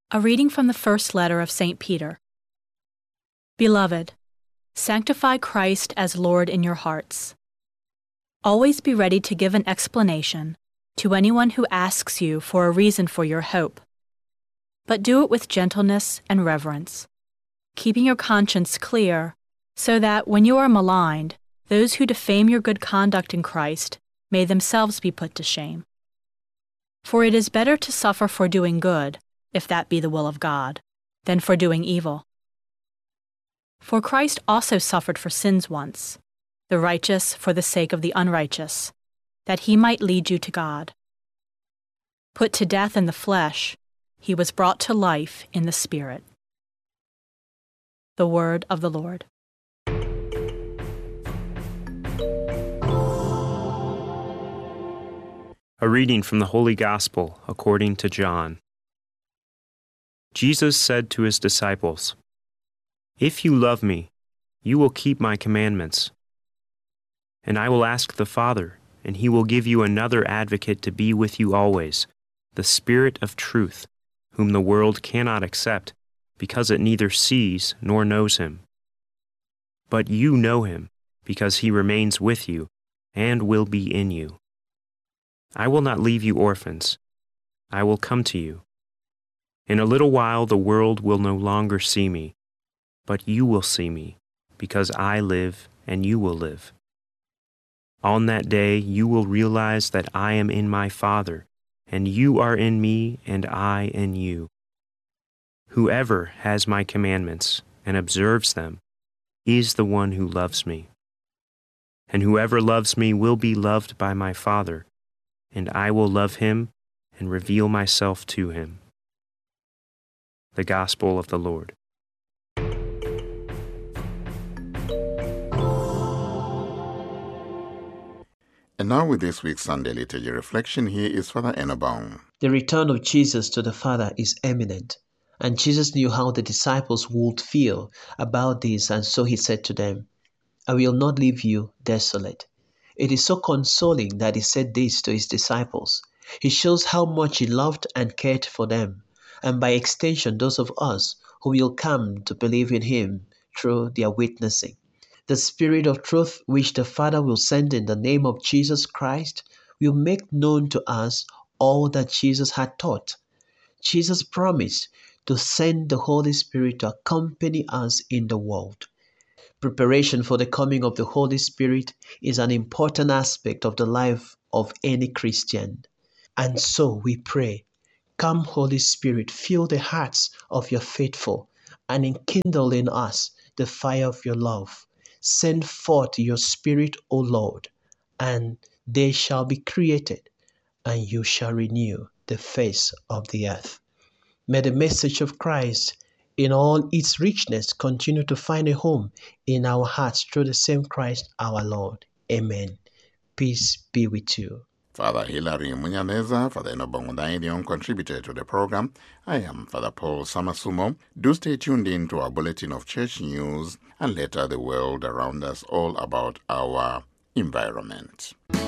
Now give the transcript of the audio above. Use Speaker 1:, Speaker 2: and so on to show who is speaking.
Speaker 1: A reading from the first letter of St. Peter. Beloved, sanctify Christ as Lord in your hearts. Always be ready to give an explanation to anyone who asks you for a reason for your hope, but do it with gentleness and reverence, keeping your conscience clear, so that when you are maligned, those who defame your good conduct in Christ may themselves be put to shame. For it is better to suffer for doing good, if that be the will of God, than for doing evil. For Christ also suffered for sins once, the righteous for the sake of the unrighteous, that he might lead you to God. Put to death in the flesh, he was brought to life in the Spirit. The word of the Lord.
Speaker 2: A reading from the Holy Gospel according to John. Jesus said to his disciples, "If you love me, you will keep my commandments. And I will ask the Father, and he will give you another advocate to be with you always, the Spirit of truth, whom the world cannot accept, because it neither sees nor knows him. But you know him, because he remains with you, and will be in you. I will not leave you orphans. I will come to you. In a little while the world will no longer see me, but you will see me, because I live and you will live. On that day you will realize that I am in my Father, and you are in me and I in you. Whoever has my commandments and observes them is the one who loves me. And whoever loves me will be loved by my Father, and I will love him and reveal myself to him." The Gospel of the Lord.
Speaker 3: And now with this week's Sunday Liturgy Reflection, here is Father Enobong.
Speaker 4: The return of Jesus to the Father is imminent, and Jesus knew how the disciples would feel about this, and so he said to them, "I will not leave you desolate." It is so consoling that he said this to his disciples. He shows how much he loved and cared for them, and by extension those of us who will come to believe in him through their witnessing. The Spirit of truth which the Father will send in the name of Jesus Christ will make known to us all that Jesus had taught. Jesus promised to send the Holy Spirit to accompany us in the world. Preparation for the coming of the Holy Spirit is an important aspect of the life of any Christian. And so we pray, "Come, Holy Spirit, fill the hearts of your faithful and enkindle in us the fire of your love. Send forth your Spirit, O Lord, and they shall be created, and you shall renew the face of the earth." May the message of Christ in all its richness continue to find a home in our hearts through the same Christ our Lord. Amen. Peace be with you.
Speaker 3: Father Hilary Munyaneza, Father Enobong Udaidion contributed to the program. I am Father Paul Samasumo. Do stay tuned in to our bulletin of church news and later the world around us, all about our environment.